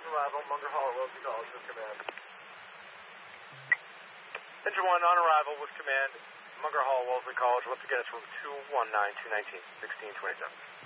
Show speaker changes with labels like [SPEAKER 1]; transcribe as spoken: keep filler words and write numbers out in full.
[SPEAKER 1] arrival, Munger Hall at Wellesley College with command.
[SPEAKER 2] Engine one on arrival with command, Munger Hall, Wellesley College. Once again, it's room two one nine two one nine, sixteen twenty-seven.